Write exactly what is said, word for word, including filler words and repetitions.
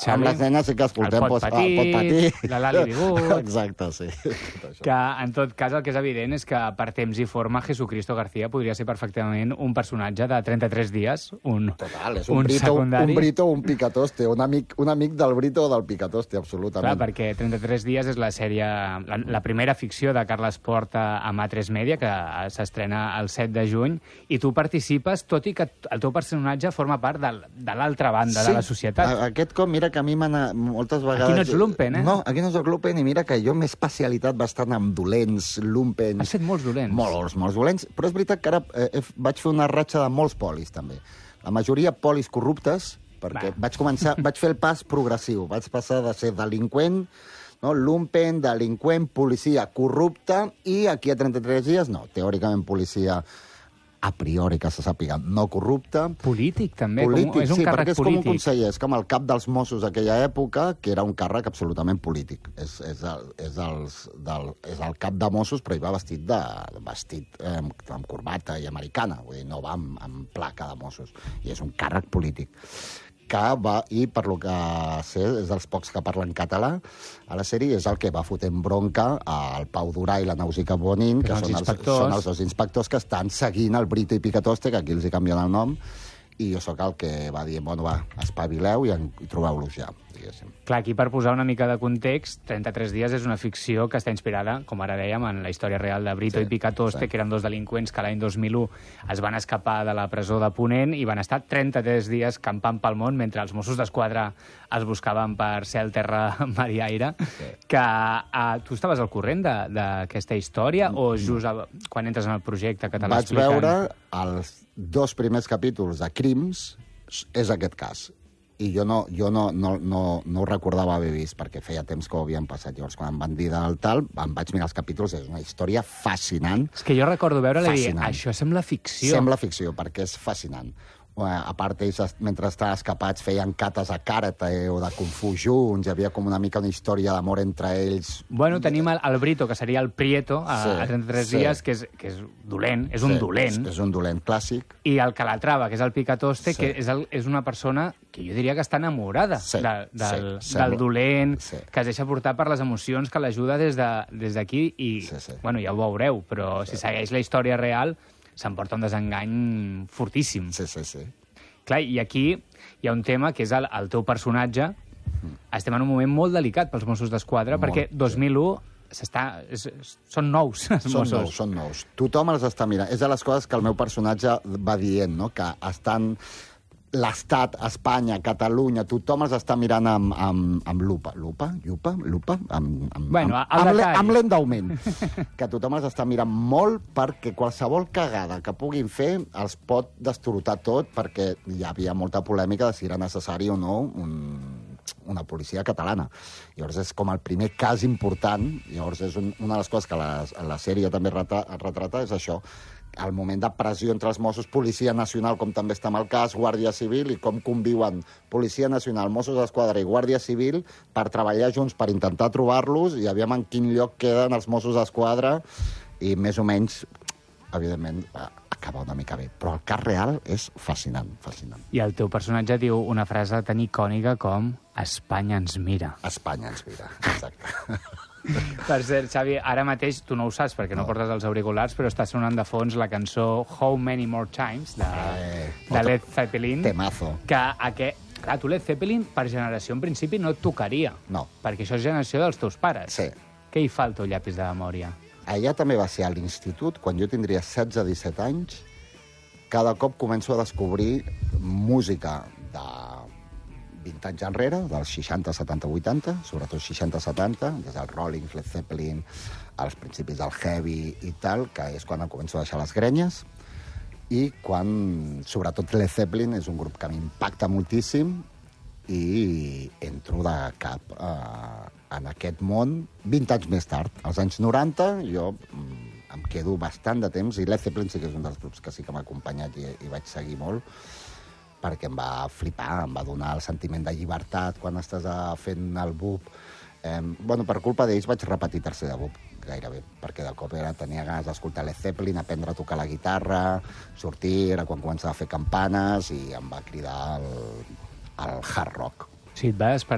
Xavi, amb les nenes sí que escoltem el Pot pues, Patir, el Pot Patir. la Lali Bigut... Exacte, sí. Que, en tot cas, el que és evident és que per temps i forma Jesucristo García podria ser perfectament un personatge de trenta-tres dies, un, Total, és un, un brito, secundari. un brito o un picatoste, un amic, un amic del brito o del picatoste, absolutament. Clar, perquè trenta-tres dies és la sèrie, la, la primera ficció de Carles Porta amb A tres Media, que s'estrena el set de juny, i tu participes, tot i que el teu personatge forma part de, de l'altra banda sí, de la societat. A, aquest cop, mira que a mi m'han moltes vegades... Aquí no ets lumpen, eh? No, aquí no soc lumpen, i mira que jo m'he especialitat bastant amb dolents, lumpens... Has fet molts dolents. Molts, molts dolents, però és veritat que ara eh, vaig fer una ratxa de molts polis, també. La majoria polis corruptes, perquè Va. vaig començar, vaig fer el pas progressiu, vaig passar de ser delinqüent, no? Lumpen, delinqüent, policia corrupta, i aquí a trenta-tres dies, no, teòricament policia a priori que se sàpiga, no corrupte. Polític, també. Polític, com, és un sí, càrrec perquè és polític. com un conseller, és com el cap dels Mossos d'aquella època, que era un càrrec absolutament polític. És, és, el, és, els, del, és el cap de Mossos, però hi va vestit, de, vestit eh, amb corbata i americana, vull dir, no va amb, amb placa de Mossos. I és un càrrec polític. Que va, i per lo que sé, és dels pocs que parlen català a la sèrie, és el que va fotent bronca al Pau Durà i la Nausica Bonin, que, que són, els, són els dos inspectors que estan seguint el Brito i Picatoste, que aquí els hi canvien el nom, i jo sóc el que va dir, bueno, va, espavileu i, en, i trobeu-los ja, diguéssim. Clar, aquí per posar una mica de context, trenta-tres dies és una ficció que està inspirada, com ara dèiem, en la història real de Brito Sí, i Picatoste, sí. que eren dos delinqüents que l'any dos mil u es van escapar de la presó de Ponent i van estar trenta-tres dies campant pel món mentre els Mossos d'Esquadra els buscaven per cel, terra, mar i aire. Sí. Que uh, tu estaves al corrent d'aquesta història o just a, quan entres en el projecte que te Vaig l'expliquen? veure els dos primers capítols de Crims, és aquest cas. I jo no, jo no, no, no, no ho recordava haver vist, perquè feia temps que ho havien passat. Llavors, quan em van dir del tal, em vaig mirar els capítols, és una història fascinant. És que jo recordo veure-la i dir, Fascinant. això sembla ficció. Sembla ficció, perquè és fascinant. A part, ells, mentre estaven escapats, feien cates a karate o de kung fu junts, hi havia com una mica una història d'amor entre ells. Bueno, tenim el, el Brito, que seria el Prieto, a, Sí, a trenta-tres sí. dies, que és, que és dolent, és un Sí, dolent. És, és un dolent clàssic. I el Calatrava, que és el Picatoste, Sí. que és, el, és una persona que jo diria que està enamorada Sí, de, del, sí, del sembla- dolent, sí. que es deixa portar per les emocions, que l'ajuda des de- des d'aquí i, Sí, sí. bueno, ja ho veureu, però si segueix la història real, s'emporta un desengany fortíssim. Sí, sí, sí. Clar, i aquí hi ha un tema que és el, el teu personatge. Estem en un moment molt delicat pels Mossos d'Esquadra, Molt, perquè dos mil u s'està, és, és, són nous, els Són Mossos. nous, són nous. Tothom els està mirant. És de les coses que el meu personatge va dient, no? Que estan... L'Estat, Espanya, Catalunya, tothom els està mirant amb, amb, amb lupa. Lupa? Llupa? Lupa? Amb, amb, Bueno, amb, al amb, le- detall. amb lent d'augment. Que tothom els està mirant molt perquè qualsevol cagada que puguin fer els pot destorotar tot, perquè hi havia molta polèmica de si era necessari o no un, una policia catalana. Llavors és com el primer cas important, llavors és un, una de les coses que la, la sèrie també retrata, retrata és això, el moment de pressió entre els Mossos, Policia Nacional, com també està amb el cas, Guàrdia Civil, i com conviuen Policia Nacional, Mossos d'Esquadra i Guàrdia Civil per treballar junts, per intentar trobar-los, i aviam en quin lloc queden els Mossos d'Esquadra, i més o menys, evidentment, acaba una mica bé. Però el cas real és fascinant, fascinant. I el teu personatge diu una frase tan icònica com Espanya ens mira. Espanya ens mira, exacte. Per cert, Xavi, ara mateix, tu no ho saps perquè no, no portes els auriculars, però està sonant de fons la cançó How Many More Times, de, Eh, de Led Zeppelin. Temazo. Que, a que, clar, tu Led Zeppelin, per generació, en principi, no et tocaria. No. Perquè això és generació dels teus pares. Sí. Què hi fa al teu llapis de memòria? Allà també va ser a l'institut, quan jo tindria setze o disset anys, cada cop començo a descobrir música de vint anys enrere, dels seixanta, setanta, vuitanta, sobretot seixanta, setanta, des del Rolling, Led Zeppelin, als principis del heavy i tal, que és quan em començo a deixar les grenyes, i quan, sobretot, Led Zeppelin és un grup que m'impacta moltíssim i entro de cap eh, en aquest món vint anys més tard. Als anys noranta jo mm, em quedo bastant de temps, i Led Zeppelin sí que és un dels grups que sí que m'ha acompanyat i, i vaig seguir molt, perquè em va flipar, em va donar el sentiment de llibertat quan estàs fent el B U P. Eh, bueno, per culpa d'ells vaig repetir tercer de B U P, gairebé, perquè de cop era, tenia ganes d'escoltar Led Zeppelin, aprendre a tocar la guitarra, sortir, era quan començava a fer campanes, i em va cridar el, el hard rock. O sigui, et va despertar